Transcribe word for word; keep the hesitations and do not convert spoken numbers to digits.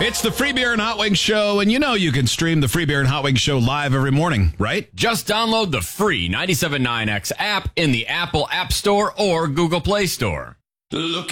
It's the Free Beer and Hot Wings Show, and you know you can stream the Free Beer and Hot Wings Show live every morning, right? Just download the free ninety-seven point nine X app in the Apple App Store or Google Play Store. Look